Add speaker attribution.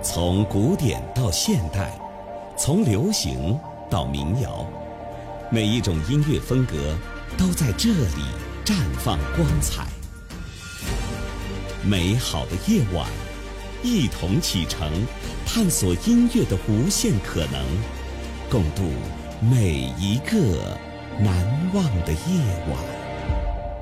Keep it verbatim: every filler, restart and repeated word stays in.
Speaker 1: 从古典到现代，从流行到民谣，每一种音乐风格都在这里绽放光彩。美好的夜晚，一同启程，探索音乐的无限可能，共度每一个难忘的夜晚。